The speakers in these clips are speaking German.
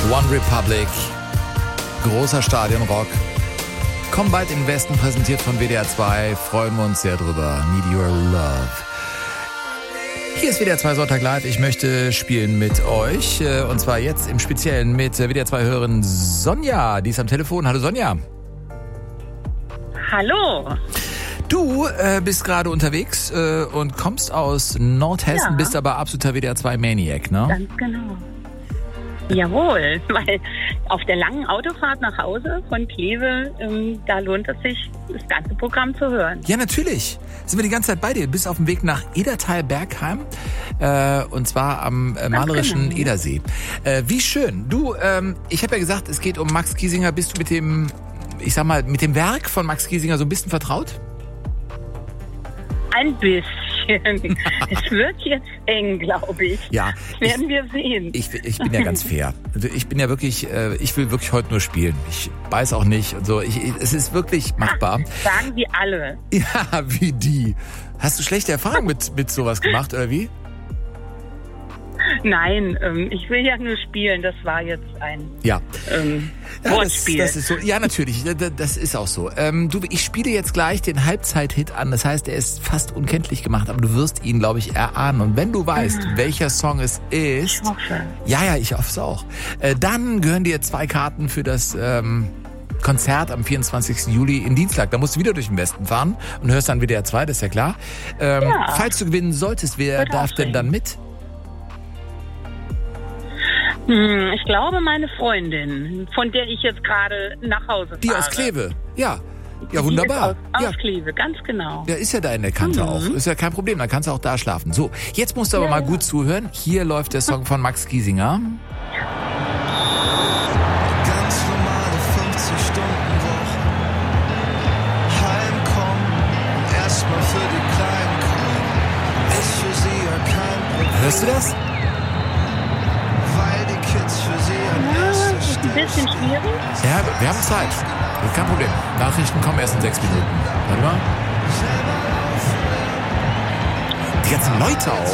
One Republic, großer Stadionrock. Komm bald in den Westen, präsentiert von WDR 2. Freuen wir uns sehr drüber. Need Your Love. Hier ist WDR 2 Sonntag Live. Ich möchte spielen mit euch. Und zwar jetzt im Speziellen mit WDR 2-Hörerin Sonja. Die ist am Telefon. Hallo Sonja. Hallo. Du bist gerade unterwegs und kommst aus Nordhessen, bist aber absoluter WDR 2 Maniac, ne? Ganz genau. Jawohl, weil auf der langen Autofahrt nach Hause von Kleve, da lohnt es sich, das ganze Programm zu hören. Ja, natürlich. Sind wir die ganze Zeit bei dir. Du bist auf dem Weg nach Edertal-Bergheim und zwar am malerischen Edersee. Wie schön. Du, ich habe ja gesagt, es geht um Max Giesinger. Bist du mit dem, ich sag mal, mit dem Werk von Max Giesinger so ein bisschen vertraut? Ein bisschen. Es wird jetzt eng, glaube ich. Ja. Das werden wir sehen. Ich bin ja ganz fair. Ich bin ja wirklich, ich will wirklich heute nur spielen. Ich weiß auch nicht und so. Es ist wirklich machbar. Sagen die alle. Ja, wie die. Hast du schlechte Erfahrungen mit sowas gemacht, oder wie? Nein, ich will ja nur spielen. Das war jetzt ein Wortspiel. Das ist so. Ja, natürlich. Das ist auch so. Ich spiele jetzt gleich den Halbzeit-Hit an. Das heißt, er ist fast unkenntlich gemacht, aber du wirst ihn, glaube ich, erahnen. Und wenn du weißt, welcher Song es ist... Ich hoffe. Ja, ich hoffe es auch. Dann gehören dir 2 Karten für das... Konzert am 24. Juli in Dienstag. Da musst du wieder durch den Westen fahren und hörst dann WDR 2, das ist ja klar. Falls du gewinnen solltest, wer darf denn dann mit? Ich glaube, meine Freundin, von der ich jetzt gerade nach Hause fahre. Die aus Kleve, ja. Ja, wunderbar. Aus Kleve, ganz genau. Ja, ist ja da in der Kante auch. Ist ja kein Problem, dann kannst du auch da schlafen. So, jetzt musst du aber mal gut zuhören. Hier läuft der Song von Max Giesinger. Ganz normale 50-Stunden-Woche. Heimkommen, erstmal für die Kleinen kommen. Ist für sie ja kein Problem. Hörst du das? Weil die Kids für sie an erster Ist ein bisschen schwierig. Ja, wir haben Zeit. Kein Problem. Nachrichten kommen erst in 6 Minuten. Warte mal. Die ganzen Leute auch.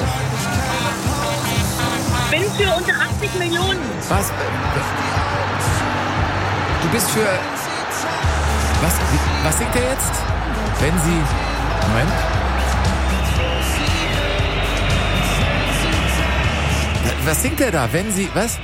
Bin für unter 80 Millionen. Was? Du bist für... Was singt er jetzt? Wenn sie... Moment. Was singt er da? Wenn sie... Was?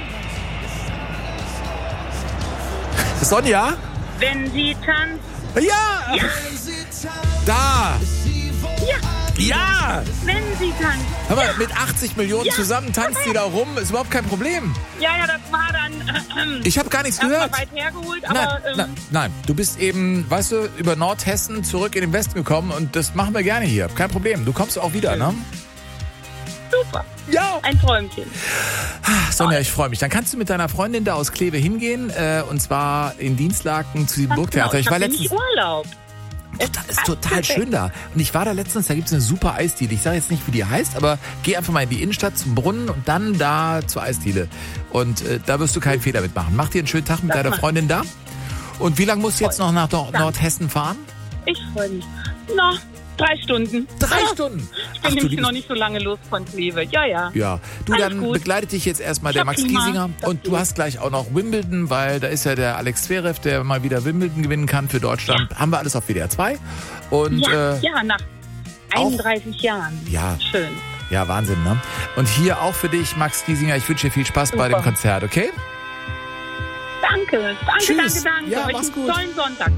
Sonja? Wenn sie tanzt. Ja! Ja. Da! Ja. Ja! Wenn sie tanzt. Hör mal, mit 80 Millionen zusammen tanzt die da rum. Ist überhaupt kein Problem. Ja, das war dann... Ich habe gar nichts erst mal gehört. weit hergeholt, aber... Nein, du bist eben, weißt du, über Nordhessen zurück in den Westen gekommen und das machen wir gerne hier. Kein Problem. Du kommst auch wieder, ne? Super. Ja. Ein Träumchen. Sonja, ich freue mich. Dann kannst du mit deiner Freundin da aus Kleve hingehen und zwar in Dienstlaken zu diesem Burgtheater. Ich war letztens... Urlaub. Das ist total schön da. Und ich war da letztens, da gibt es eine super Eisdiele. Ich sage jetzt nicht, wie die heißt, aber geh einfach mal in die Innenstadt zum Brunnen und dann da zur Eisdiele. Und da wirst du keinen Fehler mitmachen. Mach dir einen schönen Tag mit deiner Freundin da. Und wie lange musst du jetzt noch nach Nordhessen fahren? Ich freue mich. 3 Stunden. 3 Stunden? Ich bin nämlich noch nicht so lange los von Kleve. Ja. Ja, du, alles dann gut. begleitet dich jetzt erstmal der Max Giesinger und du hast gleich auch noch Wimbledon, weil da ist ja der Alex Zverev, der mal wieder Wimbledon gewinnen kann für Deutschland. Haben wir alles auf WDR 2. Und, nach 31 Jahren. Ja. Schön. Ja, Wahnsinn, ne? Und hier auch für dich, Max Giesinger, ich wünsche dir viel Spaß bei dem Konzert, okay? Danke. Tschüss. Danke. Ja, Euch mach's einen gut. tollen Sonntag.